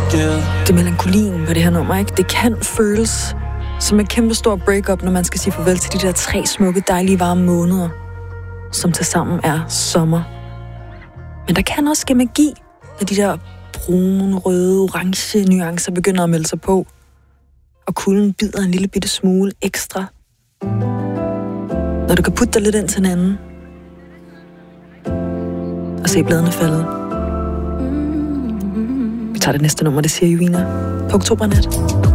Det er melankolien på det her nummer, ikke? Det kan føles som et kæmpe stor breakup, når man skal sige farvel til de der 3 smukke, dejlige, varme måneder, som tilsammen er sommer. Men der kan også ske magi, når de der brune, røde, orange nuancer begynder at melde sig på, og kulden bider en lille bitte smule ekstra. Når du kan putte dig lidt ind til hinanden, og se bladene falde. Vi tager det næste nummer, det siger Juvina på Oktobernat.